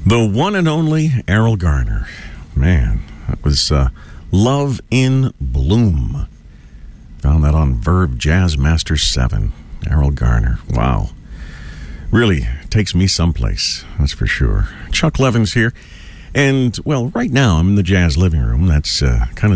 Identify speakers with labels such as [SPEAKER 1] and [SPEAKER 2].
[SPEAKER 1] The one and only Errol Garner. Man, that was Love in Bloom. Found that on Verve Jazz Master 7. Errol Garner. Wow. Really takes me someplace, that's for sure. Chuck Levin's here. And, well, right now I'm in the jazz living room. That's kind of